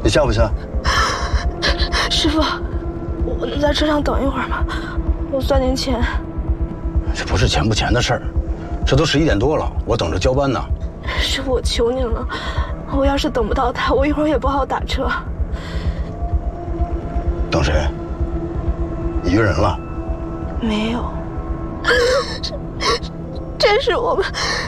你下不下？ 师傅，我能在车上等一会儿吗？我算您钱。 这不是钱不钱的事儿，这都11点多了，我等着交班呢。 师傅，我求您了，我要是等不到他，我一会儿也不好打车。 等谁？你约人了？ 没有。这是我们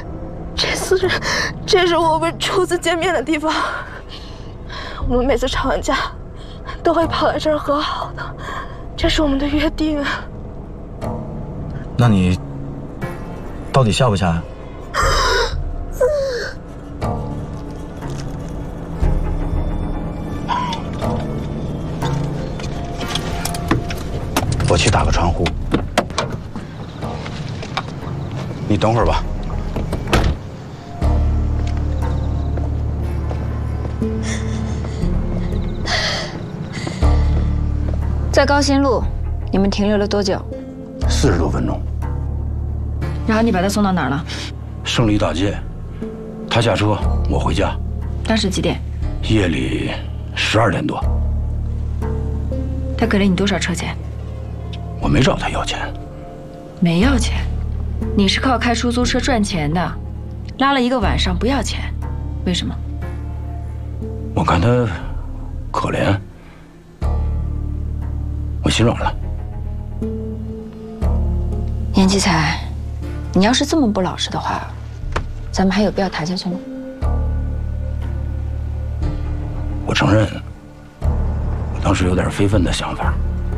这是我们初次见面的地方。我们每次吵完架，都会跑来这儿和好的，这是我们的约定。 那你到底下不下？ 我去打个传呼，你等会儿吧。 在高新路，你们停留了多久 ？40多分钟。 然后你把他送到哪儿了？ 胜利大街，他下车，我回家。 当时几点？ 夜里12点多。 他给了你多少车钱？ 我没找他要钱。 没要钱？你是靠开出租车赚钱的，拉了一个晚上不要钱，为什么？ 我看他可怜，我心软了。 严继才，你要是这么不老实的话，咱们还有必要谈下去吗？ 我承认，我当时有点非分的想法。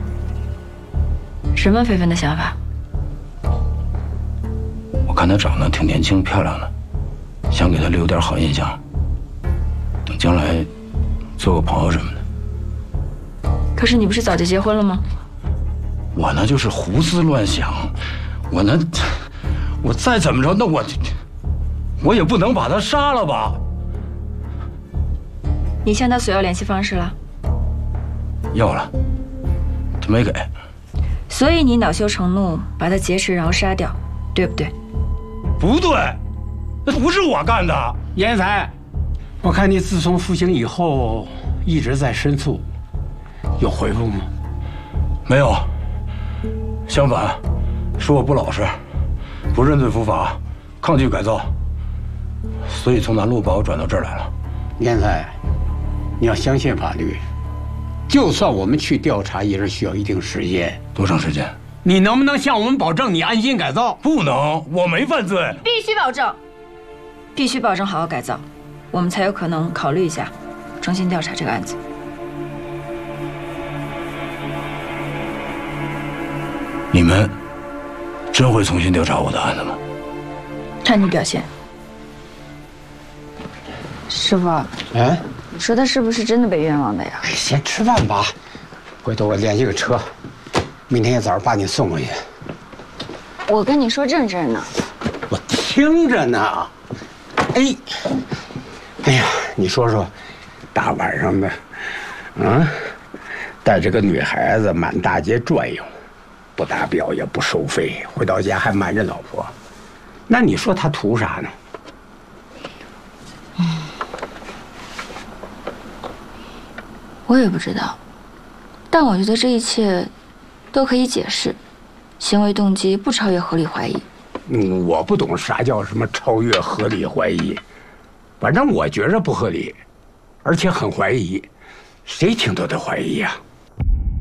什么非分的想法？ 我看她长得挺年轻漂亮的，想给她留点好印象，等将来做个朋友什么的。 可是你不是早就结婚了吗？ 我那就是胡思乱想，我再怎么着，那我也不能把她杀了吧？ 你向他索要联系方式了？ 要了，她没给。 所以你恼羞成怒，把他劫持然后杀掉，对不对？ 不对，那不是我干的。 严才，我看你自从服刑以后一直在申诉，有回复吗？ 没有，相反，说我不老实，不认罪伏法，抗拒改造，所以从南路把我转到这儿来了。 严才，你要相信法律。就算我们去调查，也是需要一定时间。 多长时间？ 你能不能向我们保证你安心改造？ 不能，我没犯罪。 必须保证，必须保证好好改造，我们才有可能考虑一下，重新调查这个案子。 你们真会重新调查我的案子吗？ 看你表现。师傅， 哎， 你说他是不是真的被冤枉的呀？ 哎，先吃饭吧，回头我联系个车，明天早上把你送过去。 我跟你说认真的。 我听着呢。哎呀，你说说，大晚上的，带着个女孩子满大街转悠，不打表也不收费，回到家还瞒着老婆，那你说他图啥呢？ 我也不知道，但我觉得这一切都可以解释，行为动机不超越合理怀疑。 我不懂啥叫什么超越合理怀疑，反正我觉着不合理，而且很怀疑，谁听都得怀疑呀。